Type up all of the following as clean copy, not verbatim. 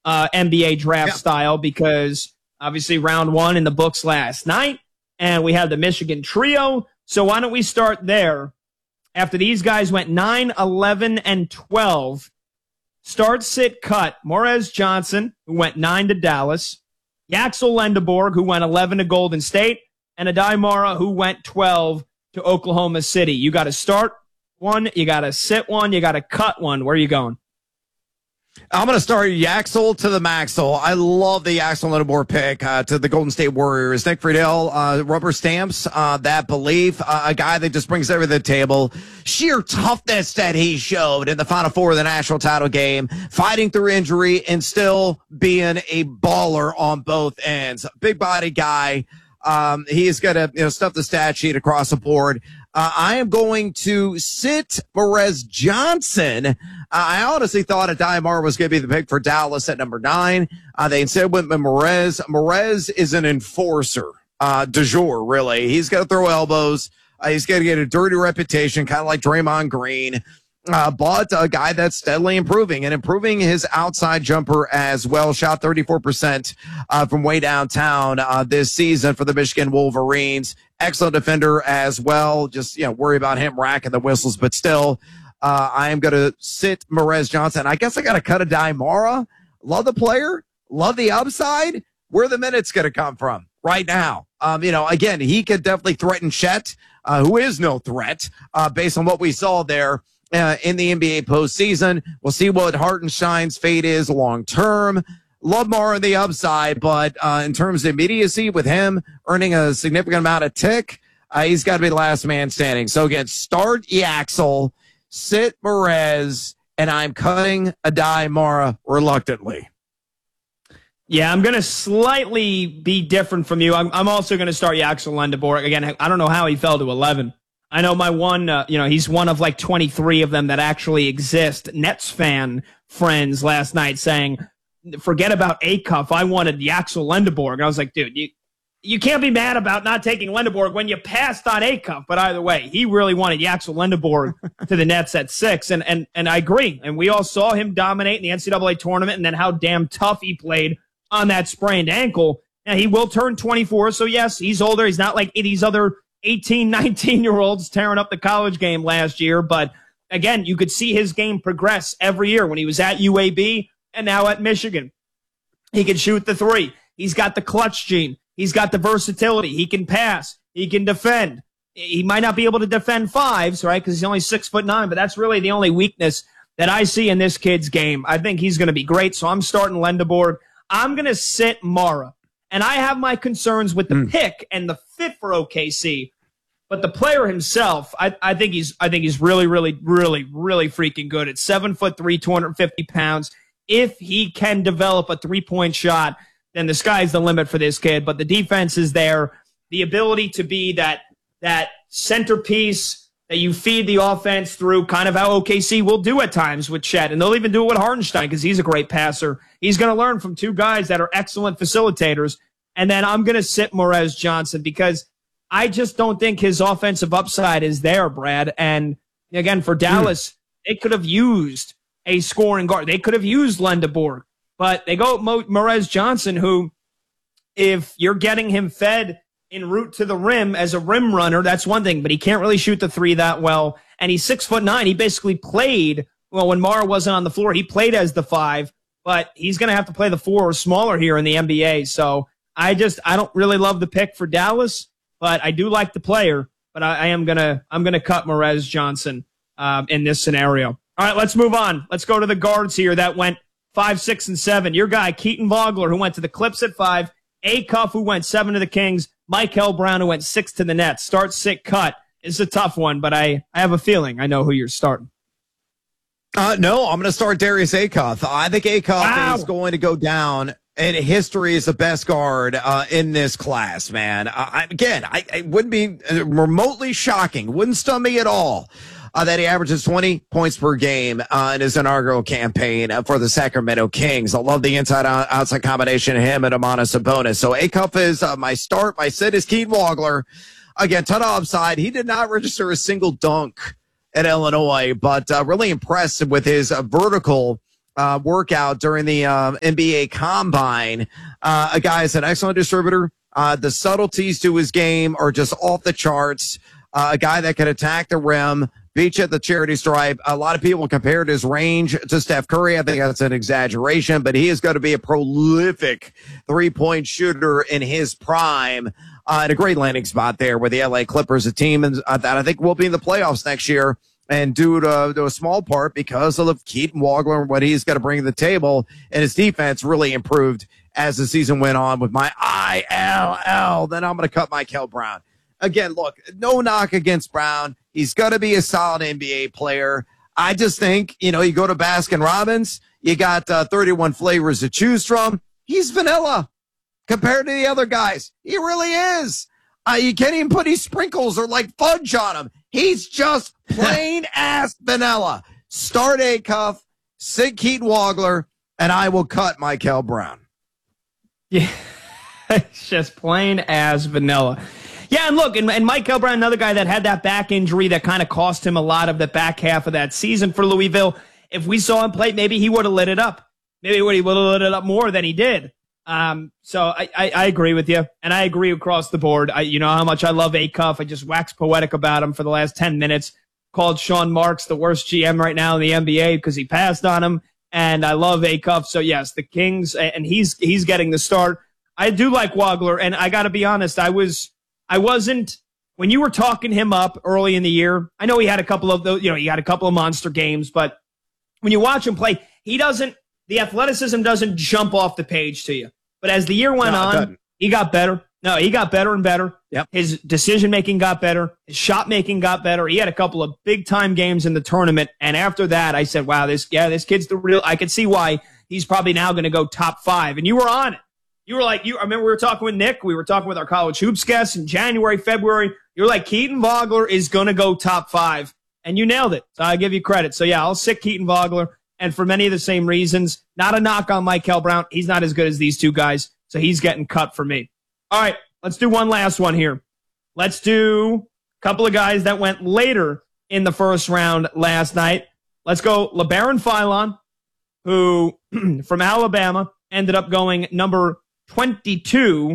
NBA draft style, because obviously round one in the books last night, and we have the Michigan trio. So why don't we start there? After these guys went 9, 11, and 12, start, sit, cut. Morez Johnson, who went 9 to Dallas. Yaxel Lendeborg, who went 11 to Golden State. And Adai Mara, who went 12 to Oklahoma City. You got to start one, you got to sit one, you got to cut one. Where are you going? I'm going to start Yaxel to the Maxwell. I love the Yaxel Lendeborg pick to the Golden State Warriors. Nick Friedel, rubber stamps that belief. A guy that just brings everything to the table. Sheer toughness that he showed in the Final Four of the national title game, fighting through injury and still being a baller on both ends. Big body guy. He is going to stuff the stat sheet across the board. I am going to sit Morez Johnson. I honestly thought Adai Mara was going to be the pick for Dallas at number 9. They instead went with Morez. Morez is an enforcer, du jour, really. He's going to throw elbows. He's going to get a dirty reputation, kind of like Draymond Green. But a guy that's steadily improving and improving his outside jumper as well. Shot 34% from way downtown this season for the Michigan Wolverines. Excellent defender as well. Just, worry about him racking the whistles, but still, I am going to sit Morez Johnson. I guess I got to cut Adai Mara. Love the player. Love the upside. Where the minutes going to come from right now? Again, he could definitely threaten Chet, who is no threat, based on what we saw there in the NBA postseason. We'll see what Hartenstein's fate is long term. Love Mara on the upside, but in terms of immediacy with him earning a significant amount of tick, he's got to be the last man standing. So again, start Yaxel, sit Morez, and I'm cutting Adai Mara reluctantly. Yeah, I'm going to slightly be different from you. I'm also going to start Yaxel Lendeborg. Again, I don't know how he fell to 11. I know my one, he's one of like 23 of them that actually exist. Nets fan friends last night saying, forget about Acuff. I wanted Yaxel Lendeborg. And I was like, dude, you can't be mad about not taking Lendeborg when you passed on Acuff. But either way, he really wanted Yaxel Lendeborg to the Nets at 6. And I agree. And we all saw him dominate in the NCAA tournament and then how damn tough he played on that sprained ankle. Now, he will turn 24. So, yes, he's older. He's not like these other 18, 19-year-olds tearing up the college game last year. But, again, you could see his game progress every year when he was at UAB and now at Michigan. He can shoot the 3. He's got the clutch gene. He's got the versatility. He can pass. He can defend. He might not be able to defend 5s, right, because he's only 6'9", but that's really the only weakness that I see in this kid's game. I think he's going to be great, so I'm starting Lendeborg. I'm going to sit Mara. And I have my concerns with the pick and the fit for OKC, but the player himself, I think he's really, really, really, really freaking good. At 7'3", 250 pounds. If he can develop a 3-point shot, then the sky's the limit for this kid. But the defense is there. The ability to be that centerpiece that you feed the offense through, kind of how OKC will do at times with Chet. And they'll even do it with Hartenstein because he's a great passer. He's going to learn from 2 guys that are excellent facilitators. And then I'm going to sit Morez Johnson because I just don't think his offensive upside is there, Brad. And again, for Dallas, they could have used a scoring guard. They could have used Lendeborg. But they go Morez Johnson, who, if you're getting him fed en route to the rim as a rim runner, that's one thing, but he can't really shoot the 3 that well. And he's 6'9". He basically played, when Mara wasn't on the floor, he played as the 5, but he's going to have to play the 4 or smaller here in the NBA. So I don't really love the pick for Dallas, but I do like the player, but I'm going to cut Morez Johnson in this scenario. All right, let's move on. Let's go to the guards here that went 5, 6, and 7. Your guy, Keaton Vogler, who went to the Clips at 5. Acuff, who went 7 to the Kings. Michael Brown, who went 6 to the Nets. Start, sit, cut. It's a tough one, but I have a feeling I know who you're starting. No, I'm going to start Darius Acuff. I think Acuff is going to go down in history as the best guard in this class, man. I wouldn't be remotely shocking. Wouldn't stun me at all. That he averages 20 points per game in his inaugural campaign for the Sacramento Kings. I love the inside-outside combination of him and Domantas Sabonis. So Acuff is my start. My sit is Keaton Vogler. Again, ton of upside. He did not register a single dunk at Illinois, but really impressed with his vertical workout during the NBA Combine. A guy is an excellent distributor. The subtleties to his game are just off the charts. A guy that can attack the rim, beat you at the charity stripe. A lot of people compared his range to Steph Curry. I think that's an exaggeration, but he is going to be a prolific three-point shooter in his prime. And a great landing spot there with the LA Clippers, a team that I think will be in the playoffs next year. And due to a small part because of Keaton Wagler and what he's got to bring to the table, and his defense really improved as the season went on with my ILL. Then I'm going to cut Michael Brown. Again, look, no knock against Brown. He's going to be a solid NBA player. I just think, you go to Baskin Robbins, you got 31 flavors to choose from. He's vanilla compared to the other guys. He really is. You can't even put any sprinkles or like fudge on him. He's just plain ass vanilla. Start Acuff, sit Keaton Wagler, and I will cut Michael Brown. Yeah, it's just plain as vanilla. Yeah, and look, and Michael Brown, another guy that had that back injury that kind of cost him a lot of the back half of that season for Louisville. If we saw him play, maybe he would have lit it up. Maybe he would have lit it up more than he did. So I agree with you, and I agree across the board. You know how much I love Acuff. I just waxed poetic about him for the last 10 minutes. Called Sean Marks the worst GM right now in the NBA because he passed on him, and I love Acuff. So yes, the Kings, and he's getting the start. I do like Wagler, and I got to be honest, I wasn't, when you were talking him up early in the year, I know he had a couple of those, he had a couple of monster games, but when you watch him play, the athleticism doesn't jump off the page to you. But as the year went on, he got better. No, he got better and better. Yep. His decision-making got better. His shot-making got better. He had a couple of big-time games in the tournament. And after that, I said, wow, this kid's the real, I could see why he's probably now going to go top 5. And you were on it. You were like, I remember we were talking with Nick. We were talking with our college hoops guests in January, February. You're like, Keaton Wagler is going to go top 5. And you nailed it. So I give you credit. So yeah, I'll sit Keaton Wagler. And for many of the same reasons, not a knock on Michael Brown. He's not as good as these two guys. So he's getting cut for me. All right, let's do one last one here. Let's do a couple of guys that went later in the first round last night. Let's go LeBaron Philon, who from Alabama ended up going number 22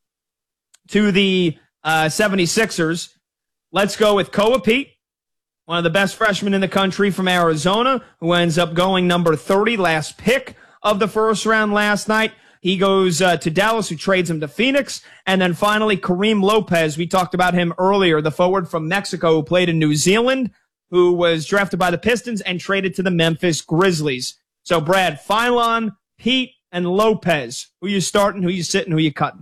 to the 76ers. Let's go with Koa Pete, one of the best freshmen in the country from Arizona, who ends up going number 30, last pick of the first round last night. He goes to Dallas, who trades him to Phoenix. And then finally, Kareem Lopez. We talked about him earlier, the forward from Mexico who played in New Zealand, who was drafted by the Pistons and traded to the Memphis Grizzlies. So, Brad, Philon, Pete, and Lopez. Who you starting, who you sitting, who you cutting?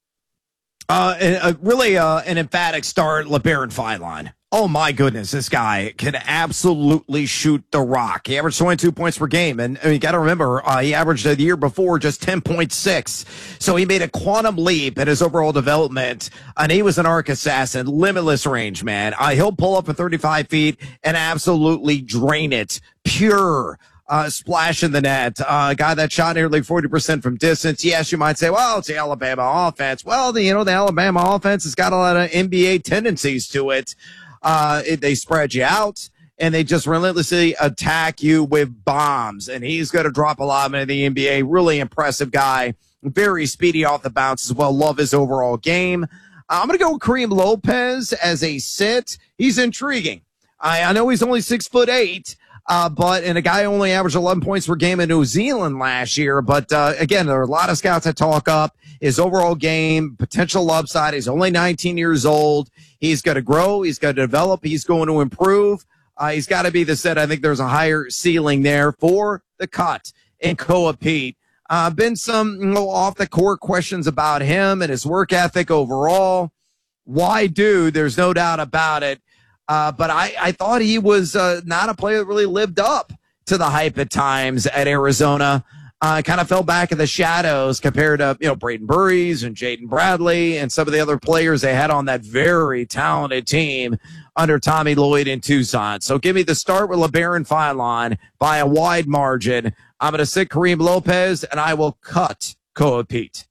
Really an emphatic start, LeBaron Philon. Oh, my goodness, this guy can absolutely shoot the rock. He averaged 22 points per game. And you got to remember, he averaged the year before just 10.6. So he made a quantum leap in his overall development. And he was an arc assassin, limitless range, man. He'll pull up at 35 feet and absolutely drain it. Pure splash in the net. A guy that shot nearly 40% from distance. Yes, you might say, well, it's the Alabama offense. Well, the Alabama offense has got a lot of NBA tendencies to it. They spread you out and they just relentlessly attack you with bombs. And he's going to drop a lot in the NBA. Really impressive guy. Very speedy off the bounce as well. Love his overall game. I'm going to go with Kareem Lopez as a sit. He's intriguing. I know he's only 6'8". And a guy only averaged 11 points per game in New Zealand last year. But, again, there are a lot of scouts that talk up his overall game, potential upside. He's only 19 years old. He's going to grow. He's going to develop. He's going to improve. He's got to be the set. I think there's a higher ceiling there for the cut in Koa Pete. Been some off the court questions about him and his work ethic overall. Why do? There's no doubt about it. But I thought he was not a player that really lived up to the hype at times at Arizona. Kind of fell back in the shadows compared to, Braden Burries and Jaden Bradley and some of the other players they had on that very talented team under Tommy Lloyd in Tucson. So give me the start with LeBaron Philon by a wide margin. I'm going to sit Kareem Lopez, and I will cut Koa Pete.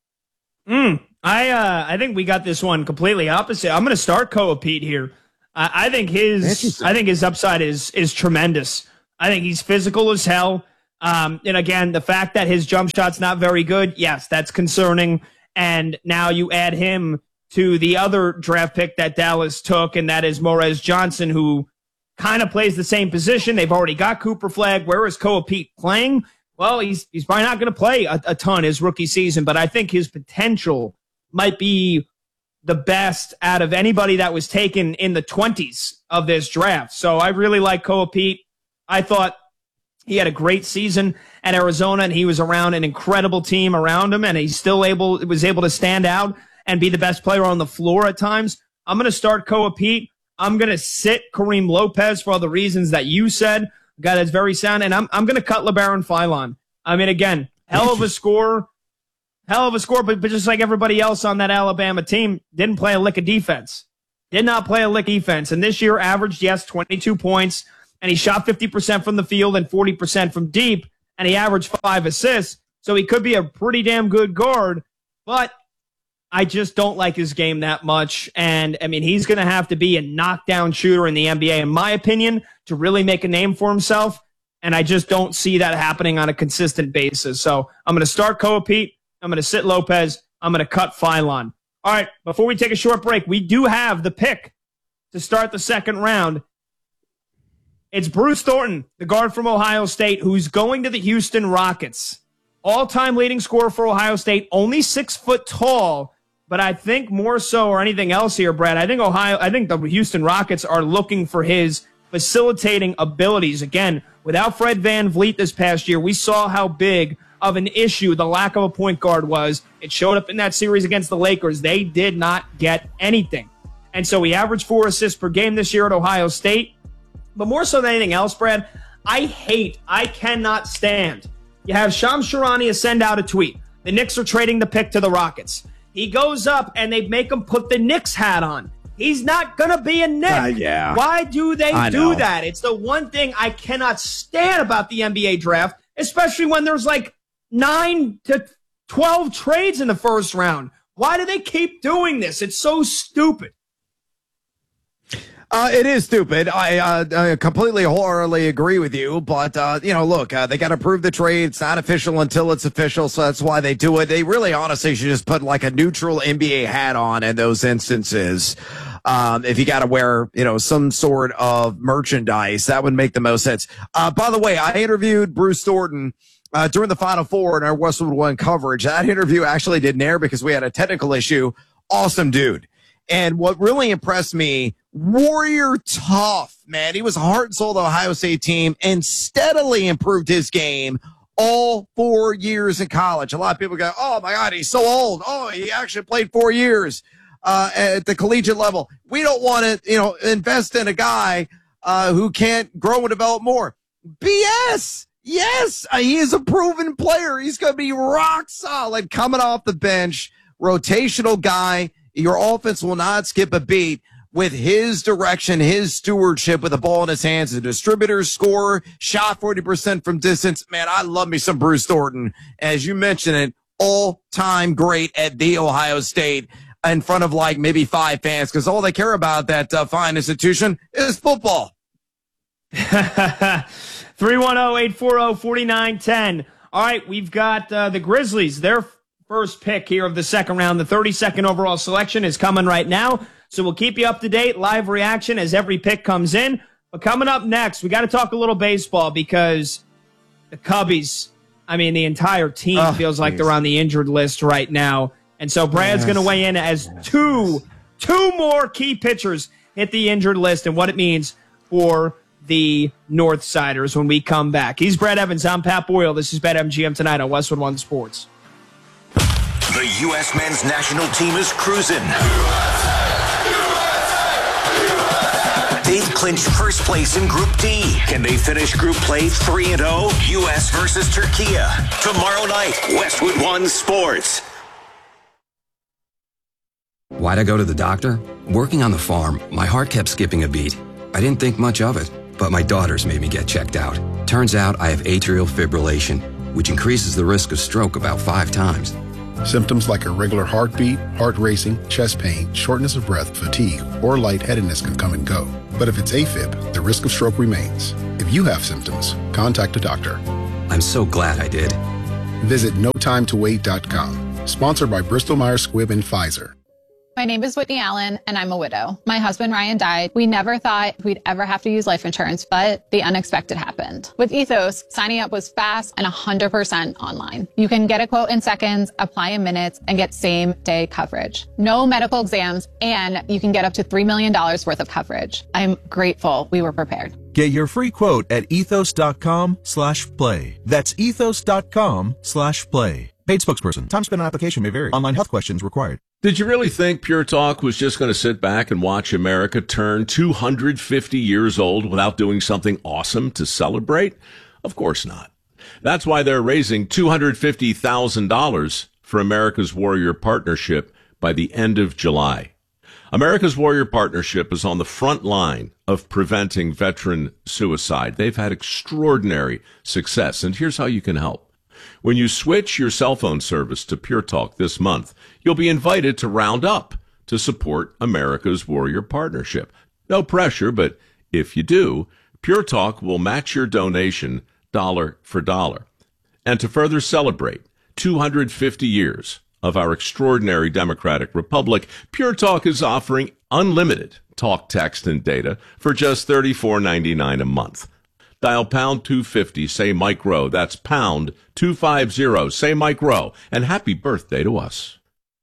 I think we got this one completely opposite. I'm going to start Koa Pete here. I think his upside is tremendous. I think he's physical as hell. And again, the fact that his jump shot's not very good, yes, that's concerning. And now you add him to the other draft pick that Dallas took, and that is Morez Johnson, who kind of plays the same position. They've already got Cooper Flagg. Where is Koa Pete playing? Well, he's probably not going to play a ton his rookie season, but I think his potential might be the best out of anybody that was taken in the 20s of this draft. So I really like Koa Pete. I thought he had a great season at Arizona, and he was around an incredible team around him, and he still was able to stand out and be the best player on the floor at times. I'm going to start Koa Pete. I'm going to sit Kareem Lopez for all the reasons that you said. A guy that's very sound, and I'm going to cut LeBaron Philon. I mean, again, hell of a score, but just like everybody else on that Alabama team, didn't play a lick of defense. Did not play a lick of defense. And this year averaged, 22 points, and he shot 50% from the field and 40% from deep, and he averaged 5 assists. So he could be a pretty damn good guard, but I just don't like his game that much. And, I mean, he's going to have to be a knockdown shooter in the NBA, in my opinion, to really make a name for himself. And I just don't see that happening on a consistent basis. So I'm going to start Koa Pete. I'm going to sit Lopez. I'm going to cut Philon. All right, before we take a short break, we do have the pick to start the second round. It's Bruce Thornton, the guard from Ohio State, who's going to the Houston Rockets. All-time leading scorer for Ohio State, only 6 foot tall. But I think more so or anything else here, Brad, I think the Houston Rockets are looking for his facilitating abilities. Again, without Fred VanVleet this past year, we saw how big of an issue the lack of a point guard was. It showed up in that series against the Lakers. They did not get anything. And so he averaged 4 assists per game this year at Ohio State. But more so than anything else, Brad, I cannot stand. You have Shams Charania send out a tweet. The Knicks are trading the pick to the Rockets. He goes up and they make him put the Knicks hat on. He's not going to be a Knick. Yeah. Why do they do that? It's the one thing I cannot stand about the NBA draft, especially when there's like 9 to 12 trades in the first round. Why do they keep doing this? It's so stupid. It is stupid. I completely wholeheartedly agree with you. But, look, they got to prove the trade. It's not official until it's official. So that's why they do it. They really honestly should just put like a neutral NBA hat on in those instances. If you got to wear, some sort of merchandise, that would make the most sense. By the way, I interviewed Bruce Thornton during the Final Four in our Westwood One coverage. That interview actually didn't air because we had a technical issue. Awesome dude. And what really impressed me, warrior tough, man. He was heart and soul of the Ohio State team and steadily improved his game all 4 years in college. A lot of people go, oh, my God, he's so old. Oh, he actually played 4 years at the collegiate level. We don't want to, invest in a guy who can't grow and develop more. BS. Yes, he is a proven player. He's going to be rock solid coming off the bench, rotational guy. Your offense will not skip a beat with his direction, his stewardship with the ball in his hands, a distributor, scorer, shot 40% from distance. Man, I love me some Bruce Thornton. As you mentioned it, all-time great at The Ohio State in front of like maybe 5 fans because all they care about that fine institution is football. 310-840-4910. All right, we've got the Grizzlies. Their first pick here of the second round, the 32nd overall selection is coming right now. So we'll keep you up to date, live reaction as every pick comes in. But coming up next, we got to talk a little baseball because the Cubbies, the entire team feels like they're on the injured list right now. And so Brad's going to weigh in as two more key pitchers hit the injured list and what it means for the Northsiders when we come back. He's Brad Evans. I'm Pat Boyle. This is BetMGM tonight on Westwood One Sports. The U.S. men's national team is cruising. They've clinched first place in Group D. Can they finish Group Play 3-0? U.S. versus Turkey. Tomorrow night, Westwood One Sports. Why'd I go to the doctor? Working on the farm, my heart kept skipping a beat. I didn't think much of it, but my daughters made me get checked out. Turns out I have atrial fibrillation, which increases the risk of stroke about 5 times. Symptoms like irregular heartbeat, heart racing, chest pain, shortness of breath, fatigue, or lightheadedness can come and go. But if it's AFib, the risk of stroke remains. If you have symptoms, contact a doctor. I'm so glad I did. Visit NoTimeToWait.com. Sponsored by Bristol-Myers Squibb and Pfizer. My name is Whitney Allen, and I'm a widow. My husband, Ryan, died. We never thought we'd ever have to use life insurance, but the unexpected happened. With Ethos, signing up was fast and 100% online. You can get a quote in seconds, apply in minutes, and get same-day coverage. No medical exams, and you can get up to $3 million worth of coverage. I'm grateful we were prepared. Get your free quote at ethos.com/play. That's ethos.com/play. Paid spokesperson. Time spent on application may vary. Online health questions required. Did you really think Pure Talk was just going to sit back and watch America turn 250 years old without doing something awesome to celebrate? Of course not. That's why they're raising $250,000 for America's Warrior Partnership by the end of July. America's Warrior Partnership is on the front line of preventing veteran suicide. They've had extraordinary success, and here's how you can help. When you switch your cell phone service to Pure Talk this month, you'll be invited to round up to support America's Warrior Partnership. No pressure, but if you do, Pure Talk will match your donation dollar for dollar. And to further celebrate 250 years of our extraordinary democratic republic, Pure Talk is offering unlimited talk, text, and data for just $34.99 a month. Dial pound 250, say Mike Rowe. That's pound 250, say Mike Rowe. And happy birthday to us.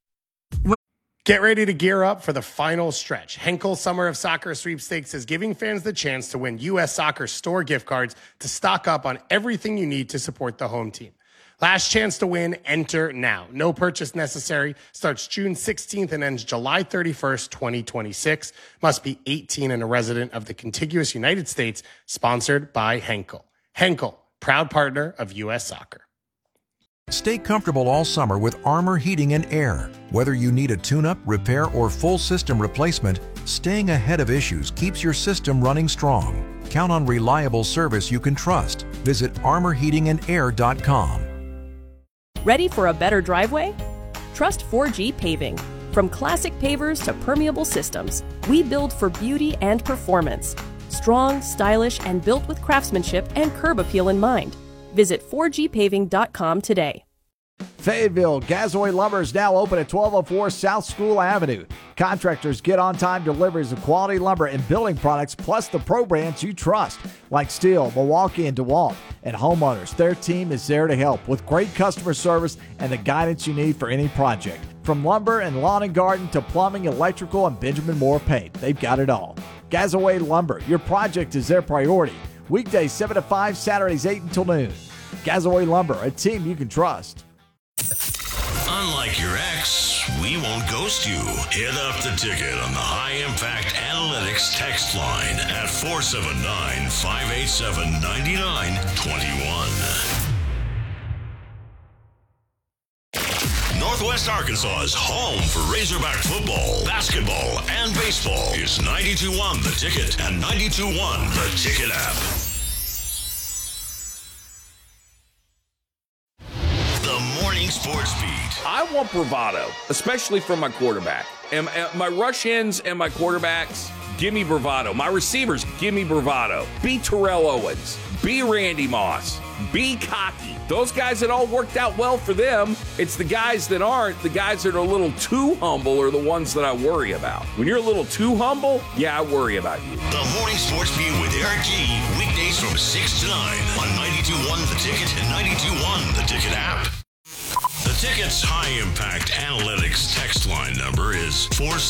Get ready to gear up for the final stretch. Henkel Summer of Soccer Sweepstakes is giving fans the chance to win U.S. Soccer store gift cards to stock up on everything you need to support the home team. Last chance to win, enter now. No purchase necessary. Starts June 16th and ends July 31st, 2026. Must be 18 and a resident of the contiguous United States. Sponsored by Henkel. Henkel, proud partner of U.S. Soccer. Stay comfortable all summer with Armor Heating and Air. Whether you need a tune-up, repair, or full system replacement, staying ahead of issues keeps your system running strong. Count on reliable service you can trust. Visit armorheatingandair.com. Ready for a better driveway? Trust 4G Paving. From classic pavers to permeable systems, we build for beauty and performance. Strong, stylish, and built with craftsmanship and curb appeal in mind. Visit 4gpaving.com today. Fayetteville, Gazoy Lumber is now open at 1204 South School Avenue. Contractors get on-time deliveries of quality lumber and building products, plus the pro brands you trust, like Steel, Milwaukee, and DeWalt. And homeowners, their team is there to help with great customer service and the guidance you need for any project. From lumber and lawn and garden to plumbing, electrical, and Benjamin Moore paint, they've got it all. Gazoy Lumber, your project is their priority. Weekdays 7 to 5, Saturdays 8 until noon. Gazoy Lumber, a team you can trust. Unlike your ex, we won't ghost you. Hit up the ticket on the High Impact Analytics text line at 479-587-9921. Northwest Arkansas's home for Razorback football, basketball, and baseball is 92.1 The Ticket and 92.1 The Ticket app. The Morning Sports Beat. I want bravado, especially from my quarterback. And my rush ends and my quarterbacks, give me bravado. My receivers, give me bravado. Be Terrell Owens. Be Randy Moss. Be cocky. Those guys that all worked out well for them, it's the guys that aren't, the guys that are a little too humble are the ones that I worry about. When you're a little too humble, yeah, I worry about you. The Morning Sports Beat with Eric G. Weekdays from 6 to 9 on 92.1 The Ticket and 92.1 The Ticket app. The Ticket's High Impact Analytics text line number is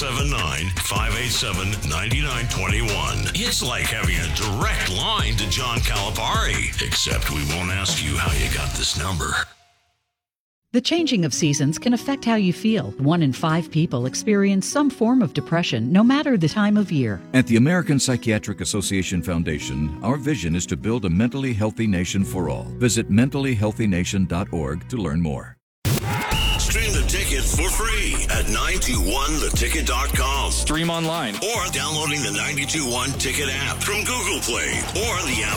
479-587-9921. It's like having a direct line to John Calipari, except we won't ask you how you got this number. The changing of seasons can affect how you feel. 1 in 5 people experience some form of depression, no matter the time of year. At the American Psychiatric Association Foundation, our vision is to build a mentally healthy nation for all. Visit mentallyhealthynation.org to learn more. Stream The Ticket for free at 921theticket.com. Stream online. Or downloading the 92.1 Ticket app from Google Play or the App